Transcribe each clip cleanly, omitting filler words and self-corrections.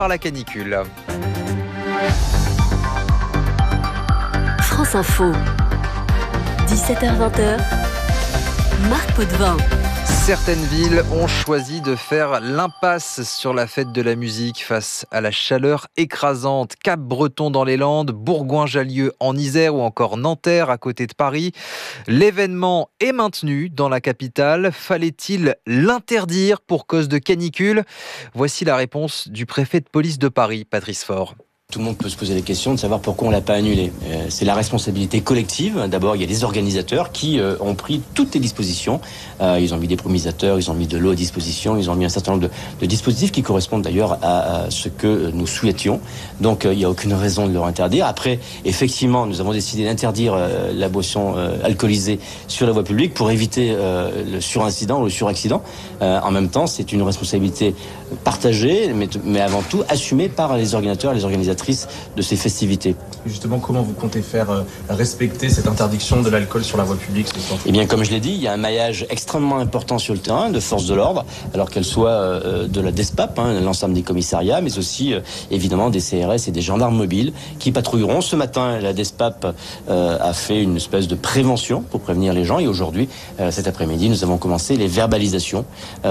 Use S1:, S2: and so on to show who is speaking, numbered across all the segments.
S1: par la canicule.
S2: France Info, 17h-20h, Marc Potvin.
S1: Certaines villes ont choisi de faire l'impasse sur la fête de la musique face à la chaleur écrasante. Cap-Breton dans les Landes, Bourgoin-Jallieu en Isère ou encore Nanterre à côté de Paris. L'événement est maintenu dans la capitale. Fallait-il l'interdire pour cause de canicule ? Voici la réponse du préfet de police de Paris, Patrice Faure.
S3: Tout le monde peut se poser la question de savoir pourquoi on l'a pas annulé. C'est la responsabilité collective. D'abord, il y a les organisateurs qui ont pris toutes les dispositions. Ils ont mis des promisateurs, ils ont mis de l'eau à disposition, ils ont mis un certain nombre de dispositifs qui correspondent d'ailleurs à ce que nous souhaitions. Donc, il n'y a aucune raison de leur interdire. Après, effectivement, nous avons décidé d'interdire la boisson alcoolisée sur la voie publique pour éviter le surincident ou le suraccident. En même temps, c'est une responsabilité partagée, mais avant tout assumée par les organisateurs et les organisatrices de ces festivités.
S4: Justement, comment vous comptez faire respecter cette interdiction de l'alcool sur la voie publique ce soir ?
S3: Eh bien, comme je l'ai dit, il y a un maillage extrêmement important sur le terrain de forces de l'ordre, alors qu'elles soient de la DESPAP, l'ensemble des commissariats, mais aussi évidemment des CRS et des gendarmes mobiles qui patrouilleront. Ce matin, la DESPAP a fait une espèce de prévention pour prévenir les gens, et aujourd'hui, cet après-midi, nous avons commencé les verbalisations,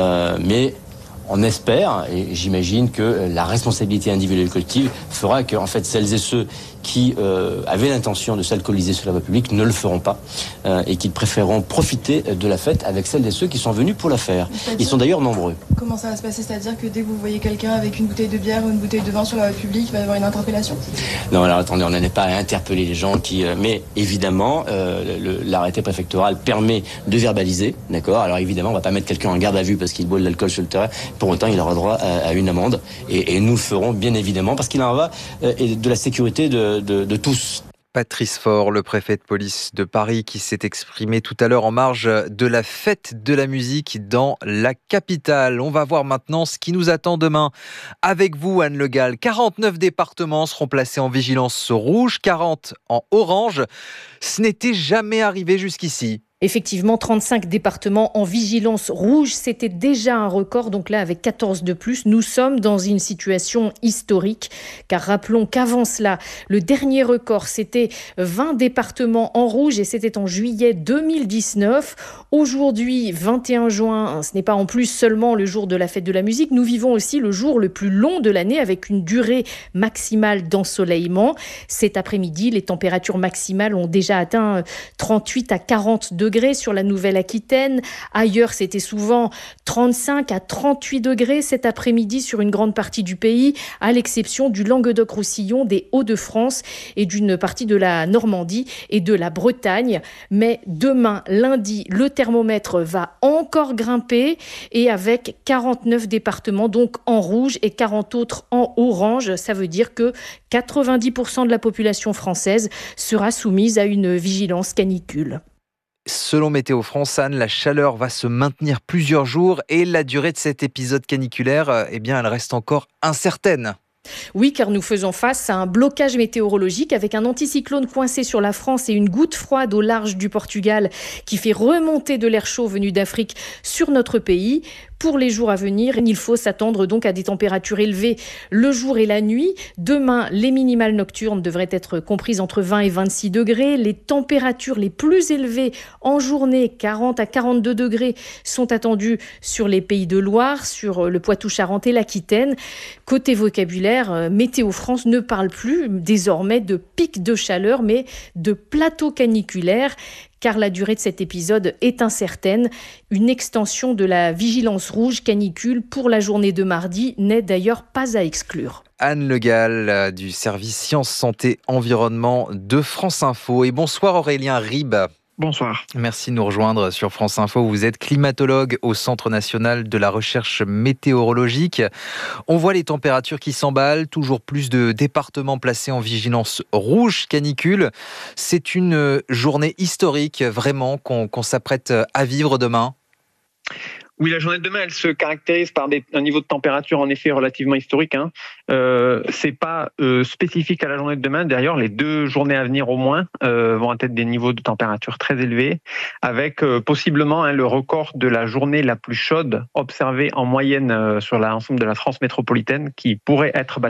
S3: mais on espère, et j'imagine que la responsabilité individuelle et collective fera que, en fait, celles et ceux qui avaient l'intention de s'alcooliser sur la voie publique ne le feront pas et qu'ils préféreront profiter de la fête avec celles et ceux qui sont venus pour la faire. Ils sont d'ailleurs nombreux.
S5: Comment ça va se passer ? C'est-à-dire que dès que vous voyez quelqu'un avec une bouteille de bière ou une bouteille de vin sur la voie publique, il va y avoir une interpellation ?
S3: Non, alors attendez, on n'en est pas à interpeller les gens qui... mais évidemment, l'arrêté préfectoral permet de verbaliser, d'accord ? Alors évidemment, on va pas mettre quelqu'un en garde à vue parce qu'il boit de l'alcool sur le terrain. Pour autant, il aura droit à une amende. Et nous le ferons, bien évidemment, parce qu'il en va de la sécurité de tous.
S1: Patrice Faure, le préfet de police de Paris, qui s'est exprimé tout à l'heure en marge de la fête de la musique dans la capitale. On va voir maintenant ce qui nous attend demain. Avec vous, Anne Le Gall, 49 départements seront placés en vigilance rouge, 40 en orange. Ce n'était jamais arrivé jusqu'ici.
S6: Effectivement, 35 départements en vigilance rouge, c'était déjà un record. Donc là, avec 14 de plus, nous sommes dans une situation historique. Car rappelons qu'avant cela, le dernier record, c'était 20 départements en rouge et c'était en juillet 2019. Aujourd'hui, 21 juin, ce n'est pas en plus seulement le jour de la fête de la musique. Nous vivons aussi le jour le plus long de l'année avec une durée maximale d'ensoleillement. Cet après-midi, les températures maximales ont déjà atteint 38 à 40 degrés sur la Nouvelle-Aquitaine. Ailleurs, c'était souvent 35 à 38 degrés cet après-midi sur une grande partie du pays, à l'exception du Languedoc-Roussillon, des Hauts-de-France et d'une partie de la Normandie et de la Bretagne. Mais demain, lundi, le thermomètre va encore grimper et avec 49 départements donc en rouge et 40 autres en orange. Ça veut dire que 90% de la population française sera soumise à une vigilance canicule.
S1: Selon Météo France, Anne, la chaleur va se maintenir plusieurs jours et la durée de cet épisode caniculaire, elle reste encore incertaine.
S6: Oui, car nous faisons face à un blocage météorologique avec un anticyclone coincé sur la France et une goutte froide au large du Portugal qui fait remonter de l'air chaud venu d'Afrique sur notre pays. Pour les jours à venir, il faut s'attendre donc à des températures élevées le jour et la nuit. Demain, les minimales nocturnes devraient être comprises entre 20 et 26 degrés. Les températures les plus élevées en journée, 40 à 42 degrés, sont attendues sur les Pays de Loire, sur le Poitou-Charentes et l'Aquitaine. Côté vocabulaire, Météo France ne parle plus désormais de pic de chaleur, mais de plateau caniculaire. Car la durée de cet épisode est incertaine. Une extension de la vigilance rouge canicule pour la journée de mardi n'est d'ailleurs pas à exclure.
S1: Anne Le Gall du service Sciences, Santé, Environnement de France Info. Et bonsoir Aurélien Ribes.
S7: Bonsoir.
S1: Merci de nous rejoindre sur France Info. Vous êtes climatologue au Centre national de la recherche météorologique. On voit les températures qui s'emballent, toujours plus de départements placés en vigilance rouge canicule. C'est une journée historique vraiment qu'on s'apprête à vivre demain.
S7: Oui, la journée de demain, elle se caractérise par un niveau de température en effet relativement historique. C'est pas spécifique à la journée de demain. D'ailleurs, les 2 journées à venir au moins vont atteindre des niveaux de température très élevés, avec possiblement le record de la journée la plus chaude observée en moyenne sur l'ensemble de la France métropolitaine, qui pourrait être battu